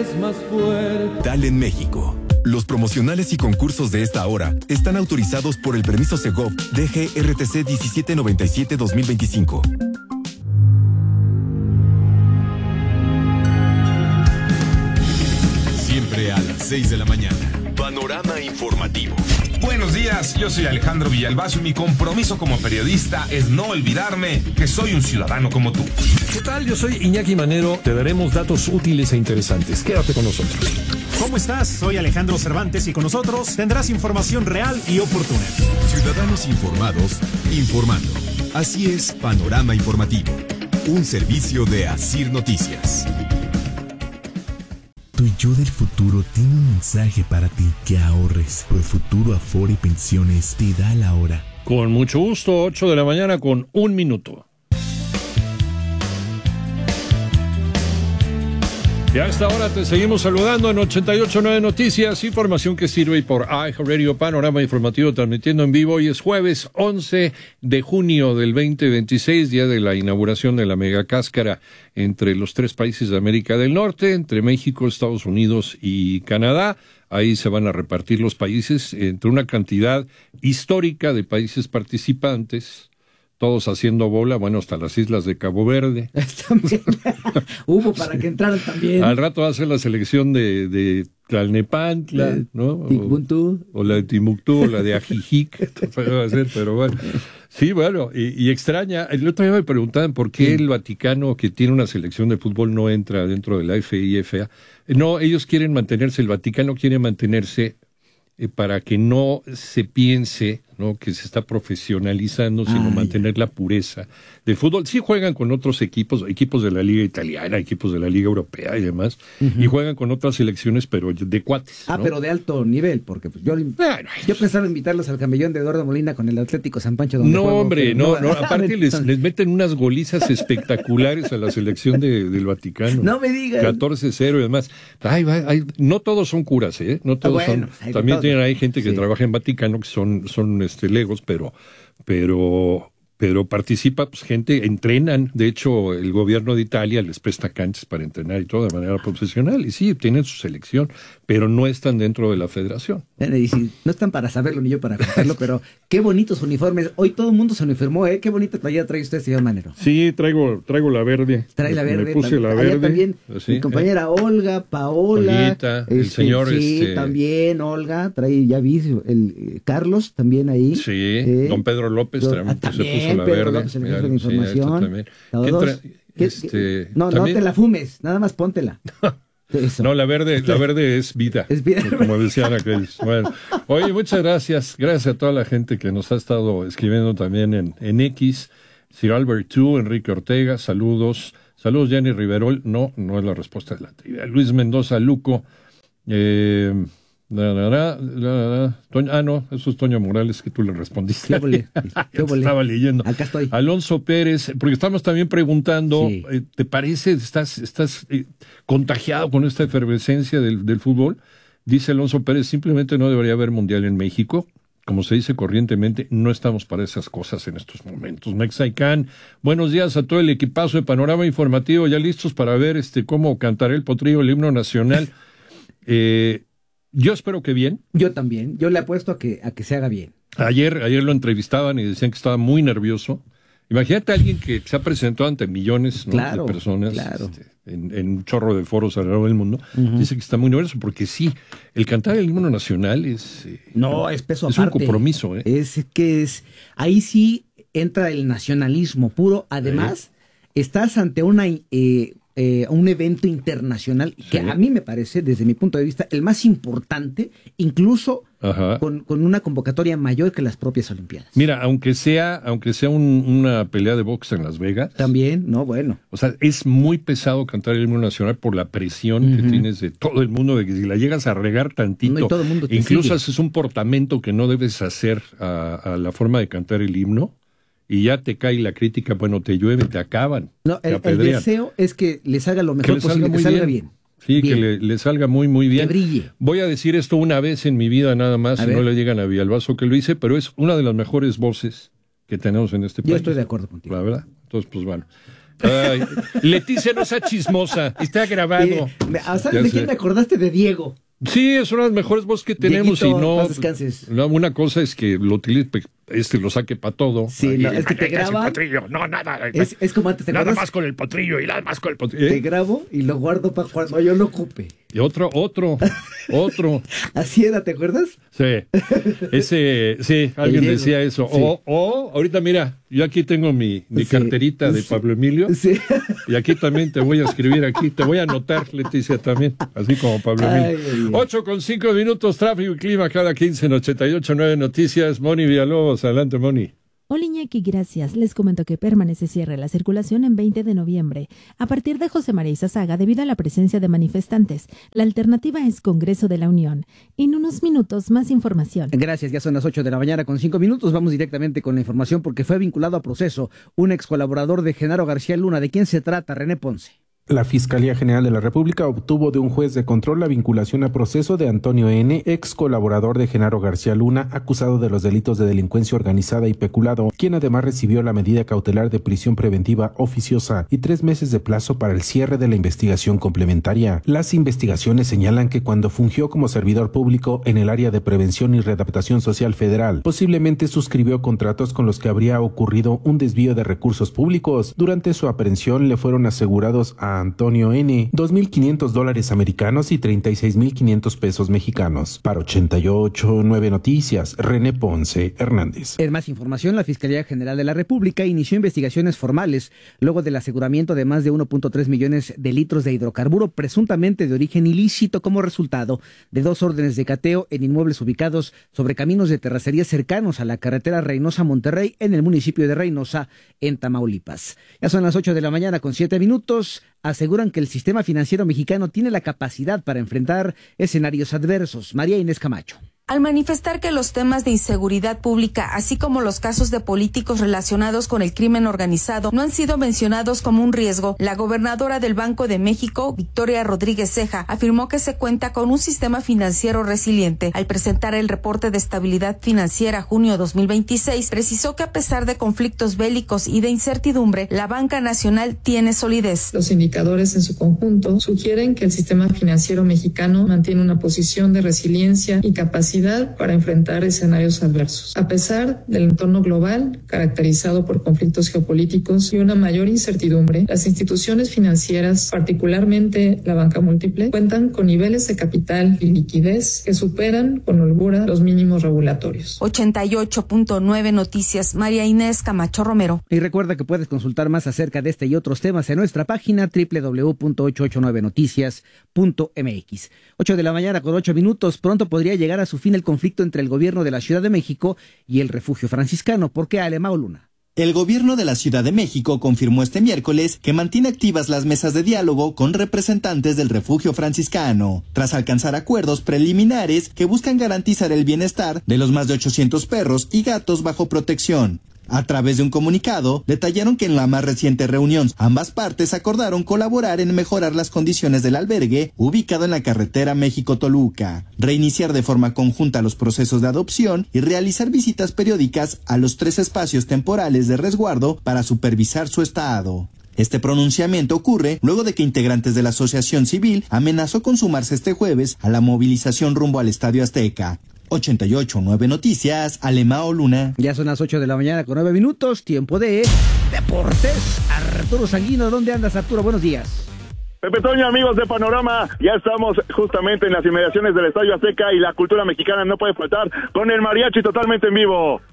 es más fuerte. Dalen México. Los promocionales y concursos de esta hora están autorizados por el permiso Segov DGRTC 1797-2025. Siempre a las 6 de la mañana. Panorama informativo. Buenos días, yo soy Alejandro Villalbazo y mi compromiso como periodista es no olvidarme que soy un ciudadano como tú. ¿Qué tal? Yo soy Iñaki Manero. Te daremos datos útiles e interesantes. Quédate con nosotros. ¿Cómo estás? Soy Alejandro Cervantes y con nosotros tendrás información real y oportuna. Ciudadanos informados, informando. Así es Panorama Informativo, un servicio de Asir Noticias. Tu yo del futuro tiene un mensaje para ti: que ahorres. Profuturo Afore Pensiones te da la hora. Con mucho gusto, 8 de la mañana con 1 minuto. Y a esta hora te seguimos saludando en 88.9 Noticias, información que sirve por iHeartRadio, Panorama Informativo, transmitiendo en vivo. Hoy es jueves 11 de junio del 2026, día de la inauguración de la megacáscara entre los 3 países de América del Norte, entre México, Estados Unidos y Canadá. Ahí se van a repartir los países entre una cantidad histórica de países participantes, todos haciendo bola, bueno, hasta las islas de Cabo Verde. También. Hubo para que entraran también. Al rato va a ser la selección de Tlalnepantla, ¿no? O la de Timbuktu, o la de Ajijic, va a ser, pero bueno. Sí, bueno, y extraña. El otro día me preguntaban por qué el Vaticano, que tiene una selección de fútbol, no entra dentro de la FIFA. No, ellos quieren mantenerse, el Vaticano quiere mantenerse para que no se piense, ¿no?, que se está profesionalizando, sino mantener la pureza del fútbol. Sí juegan con otros equipos de la Liga Italiana, equipos de la Liga Europea y demás, y juegan con otras selecciones, pero de cuates, ¿no? Pero de alto nivel, porque yo pensaba invitarlos al camellón de Eduardo Molina con el Atlético San Pancho. Donde aparte les meten unas golizas espectaculares a la selección del Vaticano. No me digas. 14-0 y demás. No todos son curas, ¿eh? No todos son. También hay gente que trabaja en Vaticano que son legos, pero participa, pues gente, entrenan. De hecho, el gobierno de Italia les presta canchas para entrenar y todo de manera profesional. Y sí, tienen su selección, pero no están dentro de la federación. Y sí, no están para saberlo ni yo para contarlo, pero qué bonitos uniformes. Hoy todo el mundo se uniformó, ¿eh? Qué bonita playera trae usted, señor Manero. Sí, traigo la verde. Trae la verde. Me puse la verde. También sí, mi compañera Olga, Paola. Olguita, el señor. Sí, también Olga. Trae, ya vi, el Carlos también ahí. Sí, don Pedro López también se puso la Pedro verde. López, el jefe de información. No te la fumes, nada más póntela. Eso. No, la verde es vida. Es vida. Como decían aquellos. Bueno, oye, muchas gracias. Gracias a toda la gente que nos ha estado escribiendo también en X. Sir Albert II, Enrique Ortega, saludos. Saludos, Jenny Riverol. No es la respuesta de la trivia. Luis Mendoza Luco. No, eso es Toño Morales, que tú le respondiste. ¿Qué Estaba leyendo. Acá estoy. Alonso Pérez, porque estamos también preguntando, ¿te parece, estás contagiado con esta efervescencia del fútbol? Dice Alonso Pérez, simplemente no debería haber mundial en México. Como se dice corrientemente, no estamos para esas cosas en estos momentos. Mexicán, buenos días a todo el equipazo de Panorama Informativo, ya listos para ver cómo cantará el potrillo el himno nacional. Yo espero que bien. Yo también. Yo le apuesto a que se haga bien. Ayer lo entrevistaban y decían que estaba muy nervioso. Imagínate a alguien que se ha presentado ante millones, ¿no?, de personas en un chorro de foros alrededor del mundo. Dice que está muy nervioso porque sí, el cantar el himno nacional es peso es aparte. Un compromiso. Ahí sí entra el nacionalismo puro. Además, estás ante un evento internacional que a mí me parece, desde mi punto de vista, el más importante, incluso con una convocatoria mayor que las propias Olimpiadas. Mira, aunque sea una pelea de box en Las Vegas. También, bueno. O sea, es muy pesado cantar el himno nacional por la presión que tienes de todo el mundo, de que si la llegas a regar tantito, y todo el mundo te incluso sigue. haces un portamento que no debes hacer a la forma de cantar el himno, y ya te cae la crítica, te llueve, te acaban. No, el deseo es que les haga lo mejor posible, que salga bien. Sí, bien. Que le salga muy, muy bien. Que brille. Voy a decir esto una vez en mi vida nada más, no le digan a Villalbazo que lo hice, pero es una de las mejores voces que tenemos en este país. Yo estoy de acuerdo contigo. La verdad. Entonces, pues bueno. Ay, Leticia, no sea chismosa, está grabado. ¿Sabes de quién me acordaste? De Diego. Sí, es una de las mejores voces que tenemos. Dieguito, y no, una cosa es que lo utilice, lo saque para todo. Sí, no, es que te graba. Potrillo. No, nada. Es como antes, ¿te nada acuerdas? más con el potrillo y nada más con el potrillo. Te grabo y lo guardo para cuando yo lo ocupe. Y otro. Así era, ¿te acuerdas? Sí, alguien decía eso. Sí. O, ahorita mira, yo aquí tengo mi carterita de Pablo Emilio. Sí. Y aquí también te voy a escribir te voy a anotar, Leticia, también, así como Pablo Emilio. 8:05, tráfico y clima cada 15 en 88.9 Noticias. Moni Villalobos, adelante, Moni. Hola Iñaki, gracias. Les comento que permanece cierre la circulación en 20 de noviembre. A partir de José María Izazaga, debido a la presencia de manifestantes, la alternativa es Congreso de la Unión. En unos minutos, más información. Gracias, ya son las 8 de la mañana con 5 minutos. Vamos directamente con la información porque fue vinculado a proceso un ex colaborador de Genaro García Luna. ¿De quién se trata? René Ponce. La Fiscalía General de la República obtuvo de un juez de control la vinculación a proceso de Antonio N., ex colaborador de Genaro García Luna, acusado de los delitos de delincuencia organizada y peculado, quien además recibió la medida cautelar de prisión preventiva oficiosa y 3 meses de plazo para el cierre de la investigación complementaria. Las investigaciones señalan que cuando fungió como servidor público en el área de prevención y readaptación social federal, posiblemente suscribió contratos con los que habría ocurrido un desvío de recursos públicos. Durante su aprehensión le fueron asegurados a Antonio N. $2,500 americanos y 36,500 pesos mexicanos. Para 88.9 Noticias, René Ponce Hernández. En más información, la Fiscalía General de la República inició investigaciones formales luego del aseguramiento de más de 1.3 millones de litros de hidrocarburo presuntamente de origen ilícito como resultado de 2 órdenes de cateo en inmuebles ubicados sobre caminos de terracería cercanos a la carretera Reynosa-Monterrey en el municipio de Reynosa, en Tamaulipas. Ya son las 8 de la mañana con 7 minutos. Aseguran que el sistema financiero mexicano tiene la capacidad para enfrentar escenarios adversos. María Inés Camacho. Al manifestar que los temas de inseguridad pública, así como los casos de políticos relacionados con el crimen organizado, no han sido mencionados como un riesgo, la gobernadora del Banco de México, Victoria Rodríguez Ceja, afirmó que se cuenta con un sistema financiero resiliente. Al presentar el reporte de estabilidad financiera junio 2026, precisó que a pesar de conflictos bélicos y de incertidumbre, la banca nacional tiene solidez. Los indicadores en su conjunto sugieren que el sistema financiero mexicano mantiene una posición de resiliencia y capacidad para enfrentar escenarios adversos. A pesar del entorno global, caracterizado por conflictos geopolíticos y una mayor incertidumbre, las instituciones financieras, particularmente la banca múltiple, cuentan con niveles de capital y liquidez que superan con holgura los mínimos regulatorios. 88.9 Noticias, María Inés Camacho Romero. Y recuerda que puedes consultar más acerca de este y otros temas en nuestra página www.889noticias.mx. 8 de la mañana con 8 minutos. Pronto podría llegar a su fin el conflicto entre el gobierno de la Ciudad de México y el Refugio Franciscano. ¿Por qué, Alemão Luna? El gobierno de la Ciudad de México confirmó este miércoles que mantiene activas las mesas de diálogo con representantes del Refugio Franciscano, tras alcanzar acuerdos preliminares que buscan garantizar el bienestar de los más de 800 perros y gatos bajo protección. A través de un comunicado, detallaron que en la más reciente reunión, ambas partes acordaron colaborar en mejorar las condiciones del albergue ubicado en la carretera México-Toluca, reiniciar de forma conjunta los procesos de adopción y realizar visitas periódicas a los 3 espacios temporales de resguardo para supervisar su estado. Este pronunciamiento ocurre luego de que integrantes de la asociación civil amenazó con sumarse este jueves a la movilización rumbo al Estadio Azteca. 88.9 Noticias, Alemão Luna. Ya son las 8 de la mañana con 9 minutos, tiempo de deportes. Arturo Sanguino, ¿dónde andas, Arturo? Buenos días. Pepe Toño, amigos de Panorama, ya estamos justamente en las inmediaciones del Estadio Azteca y la cultura mexicana no puede faltar con el mariachi totalmente en vivo.